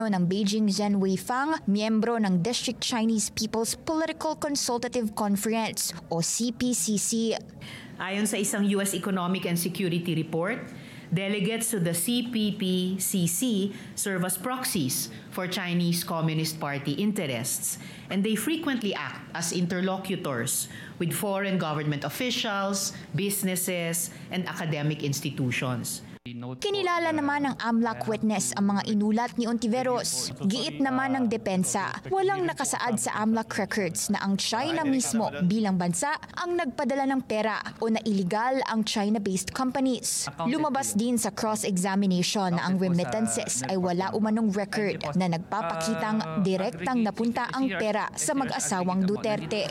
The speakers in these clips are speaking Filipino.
ng Beijing Zhen Weifang, miyembro ng District Chinese People's Political Consultative Conference o CPCC. Ayon sa isang US Economic and Security Report, delegates to the CPPCC serve as proxies for Chinese Communist Party interests, and they frequently act as interlocutors with foreign government officials, businesses, and academic institutions. Kinilala naman ng AMLAC witness ang mga inulat ni Ontiveros. Giit naman ng depensa, walang nakasaad sa AMLAC records na ang China mismo bilang bansa ang nagpadala ng pera o na illegal ang China-based companies. Lumabas din sa cross-examination na ang remittances ay wala umanong record na nagpapakitang direktang napunta ang pera sa mag-asawang Duterte.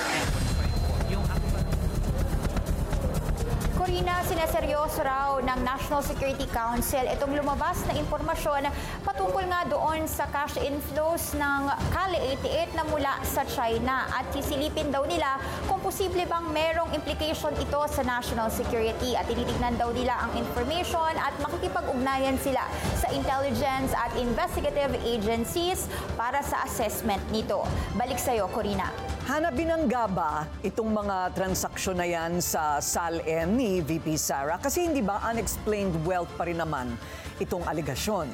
Corina, sineseryoso raw ng National Security Council itong lumabas na impormasyon patungkol nga doon sa cash inflows ng Kali 88 na mula sa China at sisilipin daw nila kung posible bang merong implication ito sa national security at tinitignan daw nila ang information at makikipag-ugnayan sila sa intelligence at investigative agencies para sa assessment nito. Balik sa'yo, Corina. Hana, binangga ba itong mga transaksyon na yan sa SALN ni VP Sara? Kasi hindi ba unexplained wealth pa rin naman itong aligasyon?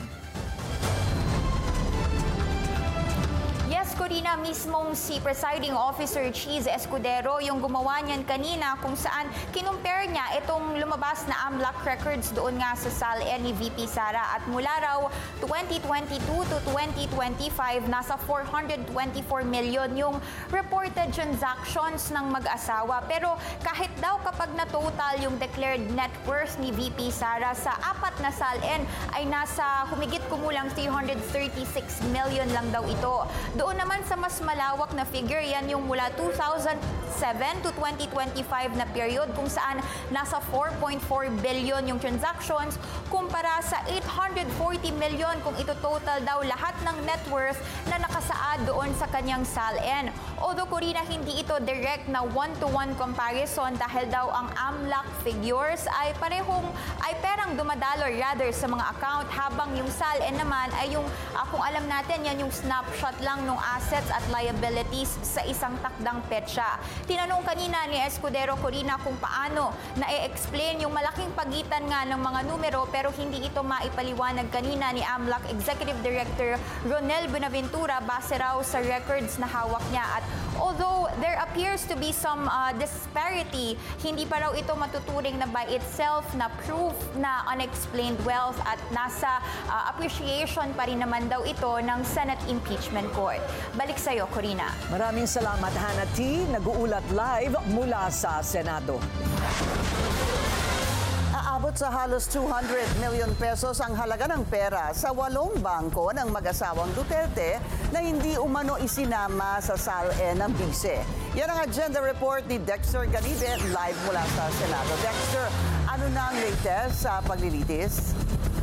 Yes, Corina, mismong si Presiding Officer Cheese Escudero yung gumawa niyan kanina kung saan kinumpare niya itong lumabas na AMLAC records doon nga sa SALN ni VP Sara at mula raw 2022 to 2025 nasa 424 million yung reported transactions ng mag-asawa. Pero kahit daw kapag na-total yung declared net worth ni VP Sara sa apat na SALN ay nasa humigit kumulang 336 million lang daw ito. Doon naman sa mas malawak na figure, yan yung mula 2007 to 2025 na period kung saan nasa 4.4 billion yung transactions kumpara sa 840 million kung ito total daw lahat ng net worth na nakasaad doon sa kanyang SALN. Although Corina, hindi ito direct na one-to-one comparison dahil daw ang AMLAC figures ay perang dumadalo rather sa mga account habang yung SALN naman ay yung kung alam natin yan yung snapshot lang ng assets at liabilities sa isang takdang petsa. Tinanong kanina ni Escudero, Corina, kung paano na-explain yung malaking pagitan nga ng mga numero pero hindi ito maipaliwanag kanina ni AMLAC Executive Director Ronel Buenaventura base raw sa records na hawak niya. At although there appears to be some disparity, hindi pa raw ito matuturing na by itself na proof na unexplained wealth at nasa appreciation pa rin naman daw ito ng Senate Impeachment Court. Balik sa'yo, Corina. Maraming salamat, Hannah T. Nag-uulat live mula sa Senado. Aabot sa halos 200 million pesos ang halaga ng pera sa 8 bangko ng mag-asawang Duterte na hindi umano isinama sa SALN ng bise. Yan ang agenda report ni Dexter Ganibe live mula sa Senado. Dexter, ano na ang latest sa paglilitis?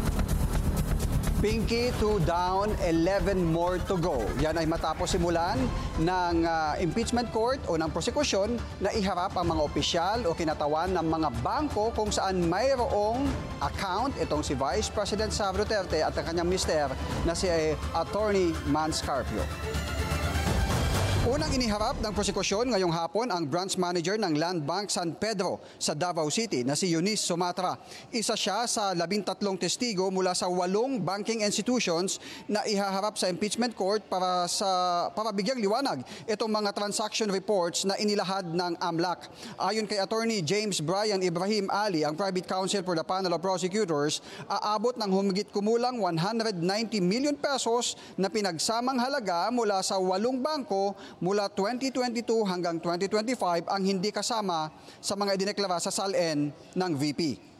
Pinky, 2 down, 11 more to go. Yan ay matapos simulan ng impeachment court o ng prosekusyon na iharap ang mga opisyal o kinatawan ng mga bangko kung saan mayroong account itong si Vice President Sara Duterte at ang kanyang mister na si Attorney Mans Carpio. Unang iniharap ng prosekusyon ngayong hapon ang branch manager ng Land Bank San Pedro sa Davao City na si Eunice Sumatra. Isa siya sa 13 testigo mula sa 8 banking institutions na ihaharap sa impeachment court para bigyang liwanag itong mga transaction reports na inilahad ng AMLAC. Ayon kay Attorney James Brian Ibrahim Ali, ang private counsel for the panel of prosecutors, aabot ng humigit kumulang 190 million pesos na pinagsamang halaga mula sa 8 bangko mula 2022 hanggang 2025 ang hindi kasama sa mga idineklara sa SALN ng VP.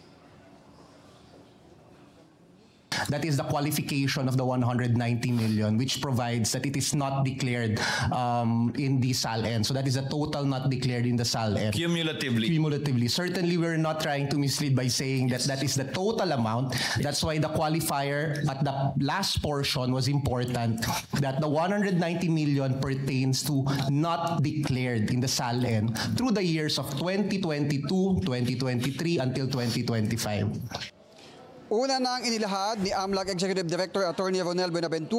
That is the qualification of the 190 million, which provides that it is not declared in the SALN. So that is a total not declared in the SALN. Cumulatively. Cumulatively. Certainly, we're not trying to mislead by saying that that is the total amount. That's why the qualifier at the last portion was important, that the 190 million pertains to not declared in the SALN through the years of 2022, 2023 until 2025. Una nang inilahad ni AMLAC Executive Director Attorney Ronel Buenaventura